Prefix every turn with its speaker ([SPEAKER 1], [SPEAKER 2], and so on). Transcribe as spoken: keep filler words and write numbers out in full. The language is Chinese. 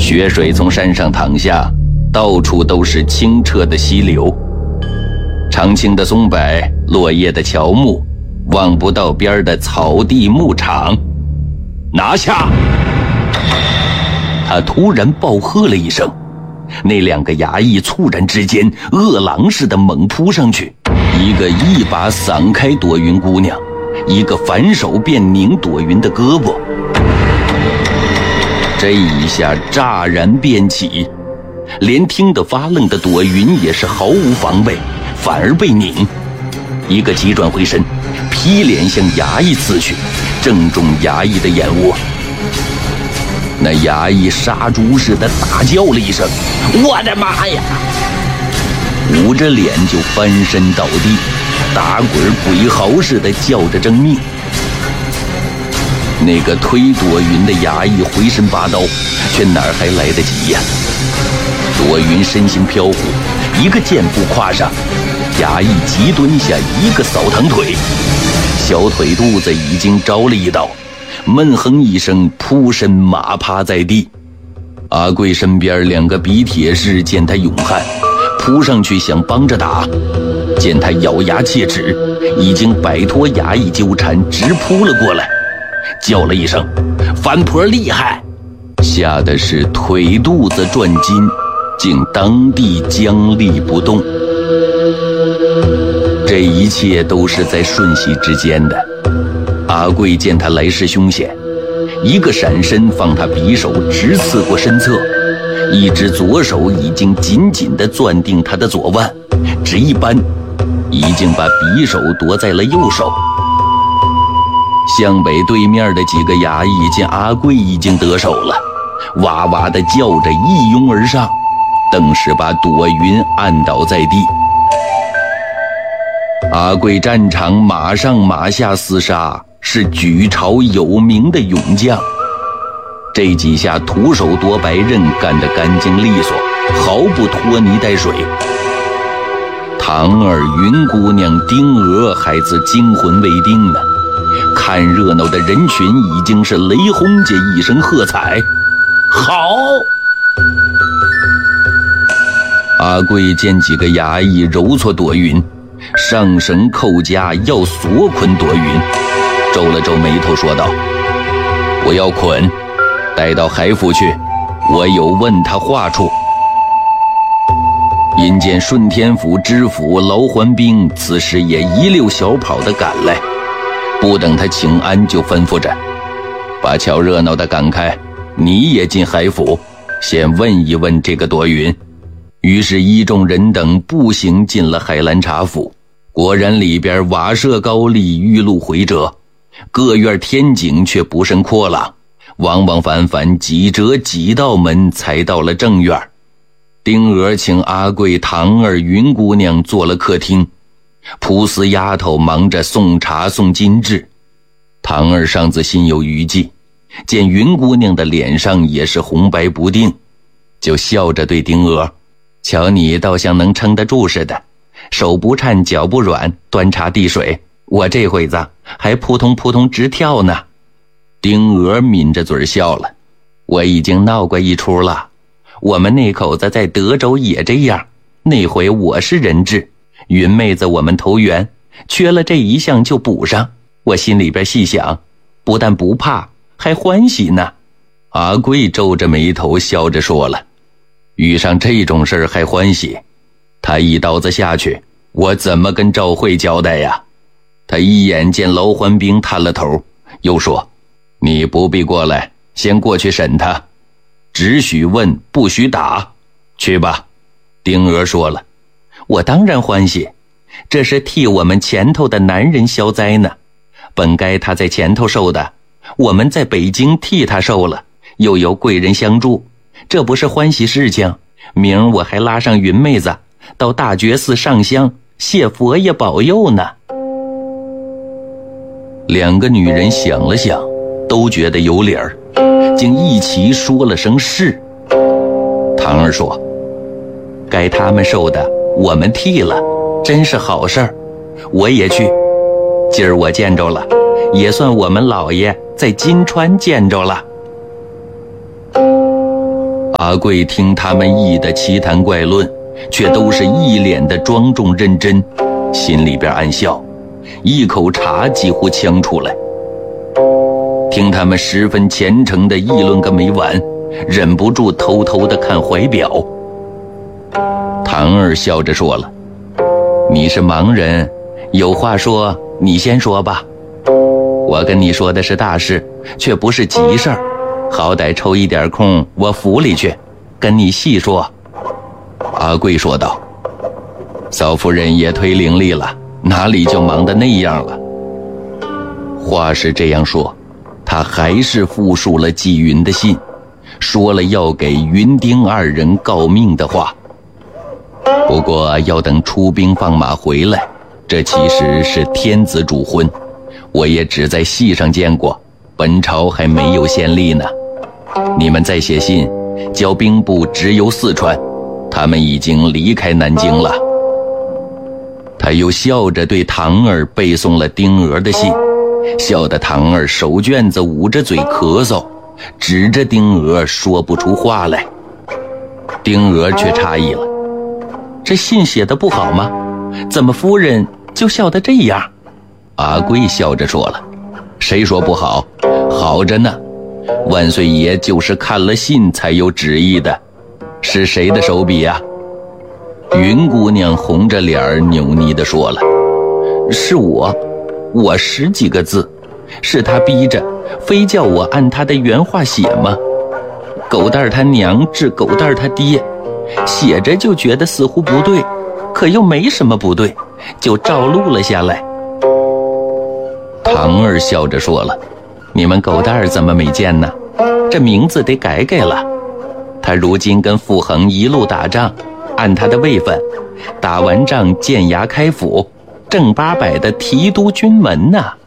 [SPEAKER 1] 雪水从山上淌下，到处都是清澈的溪流。常青的松柏，落叶的乔木，望不到边的草地牧场。拿下！他突然暴喝了一声，那两个衙役猝然之间饿狼似的猛扑上去，一个一把散开朵云姑娘，一个反手便拧朵云的胳膊。这一下乍然变起，连听得发愣的朵云也是毫无防备，反而被拧。一个急转回身，劈脸向衙役刺去，正中衙役的眼窝。那衙役杀猪似的大叫了一声：“我的妈呀！”捂着脸就翻身倒地，打滚鬼嚎似的叫着争命。那个推朵云的衙役回身拔刀，却哪儿还来得及呀？朵云身形飘忽，一个箭步跨上，衙役急蹲下，一个扫堂腿，小腿肚子已经着了一刀，闷哼一声，扑身马趴在地。阿贵身边两个比铁士见他勇悍，扑上去想帮着打，见他咬牙切齿，已经摆脱衙役纠缠，直扑了过来，叫了一声：“反婆厉害！”吓得是腿肚子转筋，竟当地僵立不动。这一切都是在瞬息之间的。阿贵见他来势凶险，一个闪身放他匕首直刺过身侧，一只左手已经紧紧地攥定他的左腕，只一扳，已经把匕首夺在了右手。湘北对面的几个衙役见阿贵已经得手了，哇哇地叫着一拥而上，顿时把朵云按倒在地。阿贵战场马上马下厮杀，是举朝有名的勇将。这几下徒手夺白刃干得干净利索，毫不拖泥带水。唐儿、云姑娘、丁娥还自惊魂未定呢。看热闹的人群已经是雷轰家一声喝彩，好！阿贵见几个衙役揉搓朵云，上绳扣枷要锁捆朵云，皱了皱眉头说道：“不要捆，带到海府去，我有问他话处。”因见顺天府知府劳环兵此时也一溜小跑地赶来，不等他请安，就吩咐着：“把瞧热闹的赶开，你也进海府，先问一问这个朵云。”于是一众人等步行进了海兰察府。果然里边瓦舍高立，玉露回折，各院天井却不甚阔朗，往往反反几折几道门才到了正院。丁娥请阿贵、唐儿、云姑娘坐了客厅，仆司丫头忙着送茶送金制。唐儿上自心有余悸，见云姑娘的脸上也是红白不定，就笑着对丁娥：“瞧你倒像能撑得住似的，手不颤脚不软，端茶递水，我这会子还扑通扑通直跳呢。”丁娥抿着嘴笑了：“我已经闹过一出了，我们那口子在德州也这样，那回我是人质，云妹子我们投缘，缺了这一项就补上。我心里边细想，不但不怕，还欢喜呢。”阿贵皱着眉头笑着说了：“遇上这种事儿还欢喜？他一刀子下去，我怎么跟赵慧交代呀？”他一眼见劳环兵探了头，又说：“你不必过来，先过去审他，只许问不许打，去吧。”丁娥说了：“我当然欢喜，这是替我们前头的男人消灾呢。本该他在前头受的，我们在北京替他受了，又有贵人相助，这不是欢喜事情。明儿我还拉上云妹子到大觉寺上香，谢佛爷保佑呢。”两个女人想了想，都觉得有理儿，竟一齐说了声是。唐儿说：“该他们受的我们替了，真是好事儿，我也去。今儿我见着了，也算我们老爷在金川见着了。” 阿贵听他们议的奇谈怪论，却都是一脸的庄重认真，心里边暗笑，一口茶几乎呛出来。听他们十分虔诚地议论个没完，忍不住偷偷地看怀表。唐儿笑着说了：“你是盲人，有话说，你先说吧。我跟你说的是大事，却不是急事儿，好歹抽一点空，我府里去，跟你细说。”阿贵说道：“嫂夫人也忒伶俐了，哪里就忙得那样了？”话是这样说，他还是复述了纪云的信，说了要给云丁二人告命的话。不过要等出兵放马回来，这其实是天子主婚，我也只在戏上见过，本朝还没有先例呢。你们再写信，交兵部直邮四川，他们已经离开南京了。他又笑着对唐儿背诵了丁娥的信，笑得唐儿手绢子捂着嘴咳嗽，指着丁娥说不出话来。丁娥却诧异了：“这信写得不好吗？怎么夫人就笑得这样？”阿贵笑着说了：“谁说不好？好着呢。万岁爷就是看了信才有旨意的。是谁的手笔呀？”云姑娘红着脸儿扭捏地说了：“是我，我十几个字，是他逼着，非叫我按他的原话写吗？狗蛋儿他娘治狗蛋儿他爹，写着就觉得似乎不对，可又没什么不对，就照录了下来。”唐儿笑着说了：“你们狗蛋儿怎么没见呢？这名字得改改了。他如今跟傅恒一路打仗，按他的位分，打完仗建衙开府，正八百的提督军门呢。”